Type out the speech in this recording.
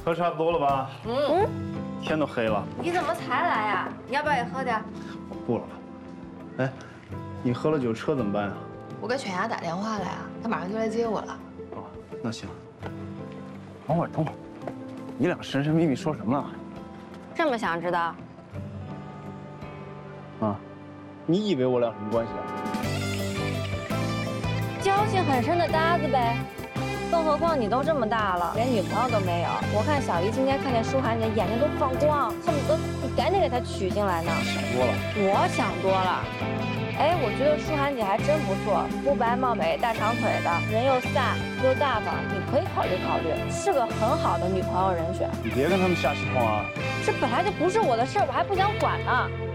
喝差不多了吧？天都黑了。 你怎么才来呀？你要不要也喝点？ 我不了。哎，你喝了酒车怎么办呀？ 我给犬牙打电话了呀，他马上就来接我了。 哦，那行。等会儿，你俩神神秘秘说什么呢？ 这么想知道？ 啊，你以为我俩什么关系啊？ 交情很深的搭子呗。更何况你都这么大了，连女朋友都没有。我看小姨今天看见舒涵，你的眼睛都放光，恨不得你赶紧给她娶进来呢。 想多了。 我想多了。哎，我觉得舒涵姐还真不错，肤白貌美、大长腿的，人又飒又大方，你可以考虑考虑，是个很好的女朋友人选。 你别跟他们瞎起哄啊！ 这本来就不是我的事儿，我还不想管呢。